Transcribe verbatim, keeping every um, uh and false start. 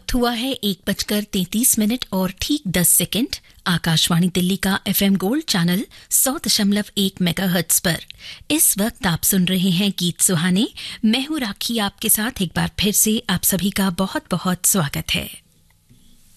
वक्त हुआ है एक बजकर तैंतीस मिनट और ठीक दस सेकंड। आकाशवाणी दिल्ली का एफएम गोल्ड चैनल सौ दशमलव एक मेगाहर्ट्ज पर इस वक्त आप सुन रहे हैं गीत सुहाने। मैं हूं राखी, आपके साथ एक बार फिर से आप सभी का बहुत बहुत स्वागत है।